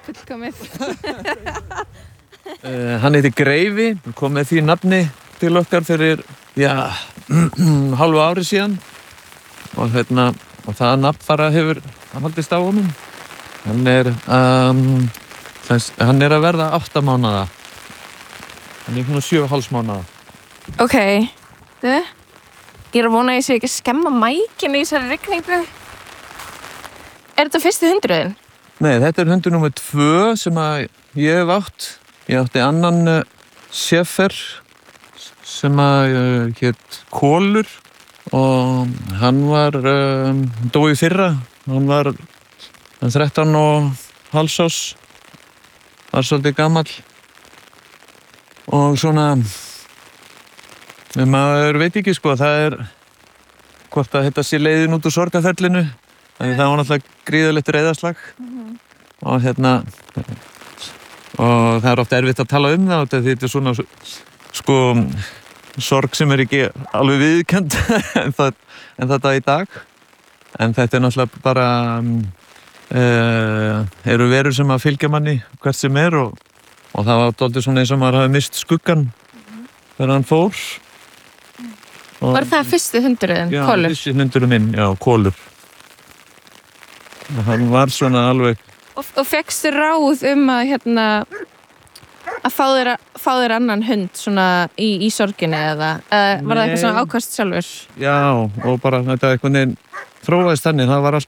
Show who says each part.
Speaker 1: fullkomið.
Speaker 2: Hann heiti Greifi, kom með því nafni til okkar fyrir, hálfu ári síðan og það nafn bara hefur haldist á honum. Hann er að verða 8 mánaða. Hann er svona 7,5 mánaða.
Speaker 1: Ok, ég er að vona að ég sé ekki að skemma mækinn í þessari rigningu. Er þetta fyrsti hundurinn?
Speaker 2: Nei, þetta er hundur númer 2 sem að ég hef átt. Ég átti annan Schäfer sem að hét Kolur og hann var dó í fyrra. Hann var 13 og hálfs árs, var svolítið gamall og svona maður veit ekki sko, það er hvort að þetta sé leiðin út úr sorgarferlinu. Það var náttúrulega gríðarlegt reiðarslag og og það er oft erfitt að tala um það því þetta er svona sko sorg sem er ekki alveg viðurkennd en þetta í dag. En þetta er náttúrulega bara eru verur sem að fylgja manni hvert sem er og það var dálítið svona eins og maður hafi mist skuggan þegar hann fór.
Speaker 1: Var það fyrsti hundurinn, Kolur? Já,
Speaker 2: fyrsti hundurinn minn, Kolur. Og hann var svona alveg...
Speaker 1: Og fékkstu ráð að fá þér annan hund svona í sorginni eða var það eitthvað svona ákvæmst sjálfur?
Speaker 2: Já, og bara þetta eitthvað þróaðist þannig, það var